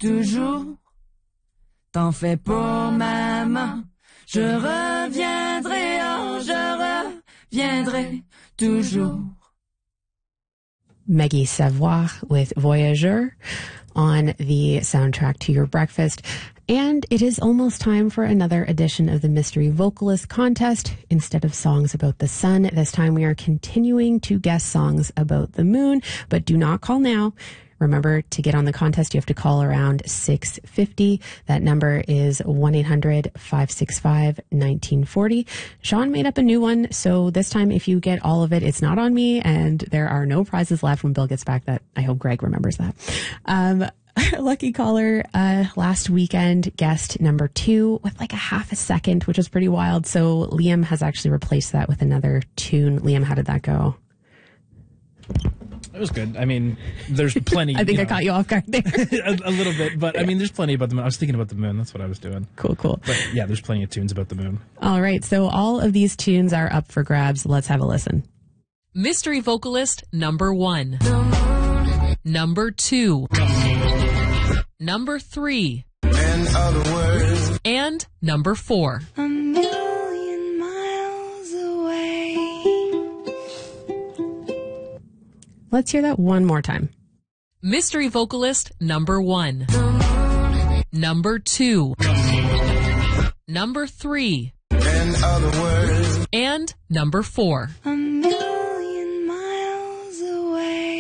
toujours. T'en fais pas, maman. Je reviendrai, oh, je reviendrai toujours. Maggie Savoir with Voyageur on the soundtrack to Your Breakfast. And it is almost time for another edition of the Mystery Vocalist Contest. Instead of songs about the sun, this time we are continuing to guess songs about the moon, but do not call now. Remember, to get on the contest, you have to call around 6:50. That number is 1-800-565-1940. Sean made up a new one, so this time if you get all of it, it's not on me, and there are no prizes left when Bill gets back. That I hope Greg remembers that. Lucky caller last weekend guessed number 2 with like a half a second, which was pretty wild. So Liam has actually replaced that with another tune. Liam, how did that go? It was good. I mean, there's plenty. I think I caught you off guard there. a little bit, but I mean, there's plenty about the moon. I was thinking about the moon. That's what I was doing. Cool. But yeah, there's plenty of tunes about the moon. All right. So all of these tunes are up for grabs. Let's have a listen. Mystery vocalist number 1. Number 2. Number 3. And number 4. A million miles away. Let's hear that one more time. Mystery vocalist number 1. Number 2. Number 3. And number 4. A million miles away.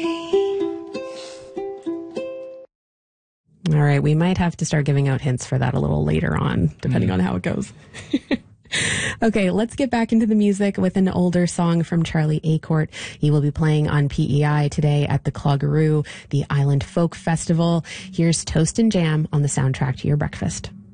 All right. We might have to start giving out hints for that a little later on, depending on how it goes. Okay, let's get back into the music with an older song from Charlie Acourt. He will be playing on PEI today at the Cloggeroo, the Island Folk Festival. Here's Toast and Jam on the soundtrack to Your Breakfast.